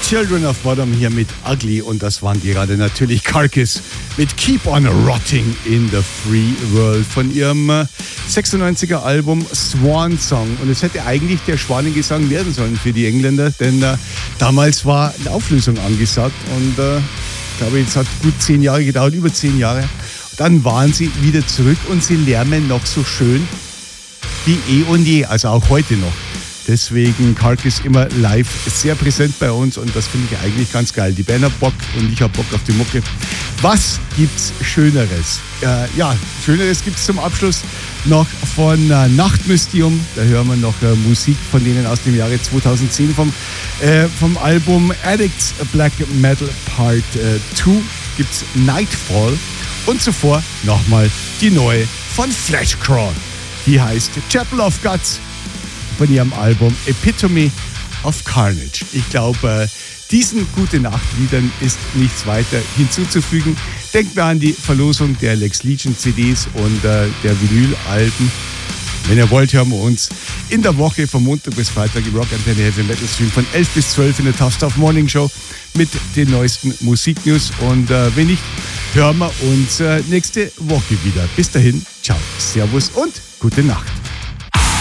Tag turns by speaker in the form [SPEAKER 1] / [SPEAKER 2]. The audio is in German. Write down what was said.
[SPEAKER 1] Children of Bodom hier mit Ugly und das waren gerade natürlich Carcass mit Keep on Rotting in the Free World von ihrem 96er Album Swan Song. Und es hätte eigentlich der Schwanengesang werden sollen für die Engländer, denn damals war eine Auflösung angesagt und ich glaube, es hat gut 10 Jahre gedauert, über 10 Jahre. Dann waren sie wieder zurück und sie lärmen noch so schön wie eh und je, also auch heute noch. Deswegen Carcass immer live sehr präsent bei uns und das finde ich eigentlich ganz geil. Die Band hat Bock und ich habe Bock auf die Mucke. Was gibt's Schöneres? Schöneres gibt's zum Abschluss noch von Nachtmystium. Da hören wir noch Musik von denen aus dem Jahre 2010 vom Album Addicts Black Metal Part 2 gibt's Nightfall und zuvor nochmal die neue von Fleshcrawl. Die heißt Chapel of Guts von ihrem Album Epitome of Carnage. Ich glaube, diesen Gute-Nacht-Liedern ist nichts weiter hinzuzufügen. Denkt mir an die Verlosung der Lex Legion CDs und der Vinyl-Alben. Wenn ihr wollt, hören wir uns in der Woche von Montag bis Freitag im Rock Antenne Heavy Metal Stream von 11 bis 12 in der Tough Stuff Morning Show mit den neuesten Musiknews. Und wenn nicht, hören wir uns nächste Woche wieder. Bis dahin, ciao, servus und gute Nacht.